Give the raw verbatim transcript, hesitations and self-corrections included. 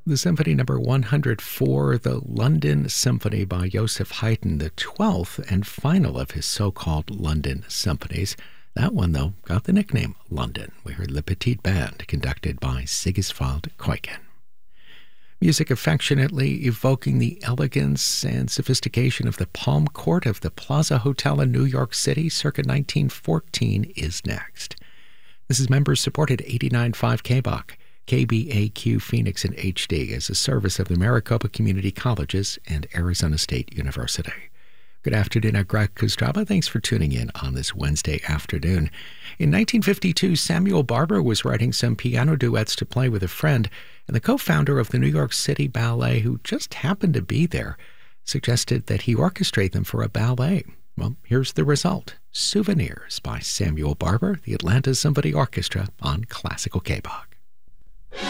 The Symphony Number one hundred four, the London Symphony by Joseph Haydn, the twelfth and final of his so-called London symphonies. That one, though, got the nickname London. We heard Le Petit Band, conducted by Sigiswald Keuken. Music affectionately evoking the elegance and sophistication of the Palm Court of the Plaza Hotel in New York City circa nineteen fourteen is next. This is members-supported eighty-nine point five K B A Q. K B A Q Phoenix in H D as a service of the Maricopa Community Colleges and Arizona State University. Good afternoon, I'm Greg Kostrava. Thanks for tuning in on this Wednesday afternoon. In nineteen fifty-two, Samuel Barber was writing some piano duets to play with a friend, and the co-founder of the New York City Ballet, who just happened to be there, suggested that he orchestrate them for a ballet. Well, here's the result. Souvenirs by Samuel Barber, the Atlanta Symphony Orchestra on Classical K B A Q.